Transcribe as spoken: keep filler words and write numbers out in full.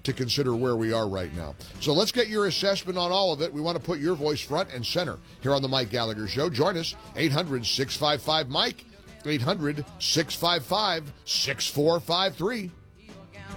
to consider where we are right now. So let's get your assessment on all of it. We want to put your voice front and center here on the Mike Gallagher Show. Join us, eight hundred, six five five, Mike, eight hundred, six five five, six four five three.